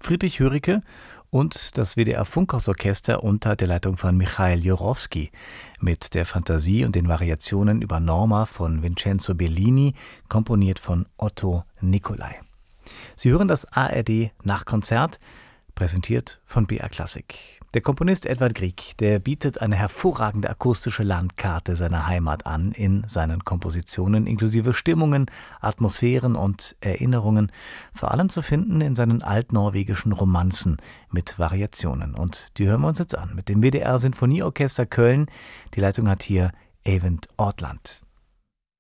Friedrich Höricke und das WDR Funkhausorchester unter der Leitung von Michail Jurowski mit der Fantasie und den Variationen über Norma von Vincenzo Bellini, komponiert von Otto Nicolai. Sie hören das ARD Nachkonzert, präsentiert von BR Classic. Der Komponist Edvard Grieg, der bietet eine hervorragende akustische Landkarte seiner Heimat an in seinen Kompositionen, inklusive Stimmungen, Atmosphären und Erinnerungen, vor allem zu finden in seinen altnorwegischen Romanzen mit Variationen. Und die hören wir uns jetzt an mit dem WDR Sinfonieorchester Köln. Die Leitung hat hier Eyvind Ortland.